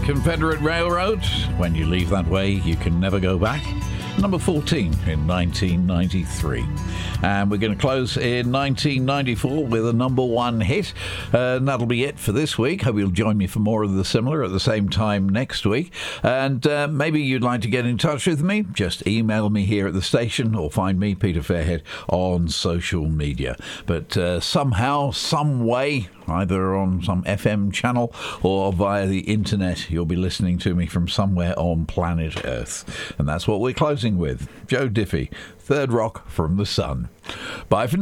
Confederate Railroad. When you leave that way, you can never go back. Number 14 in 1993. And we're going to close in 1994 with a number one hit. And that'll be it for this week. Hope you'll join me for more of the similar at the same time next week. And maybe you'd like to get in touch with me. Just email me here at the station or find me, Peter Fairhead, on social media. But somehow, some way, either on some FM channel or via the internet, you'll be listening to me from somewhere on planet Earth. And that's what we're closing with. Joe Diffie, Third Rock from the Sun. Bye for now.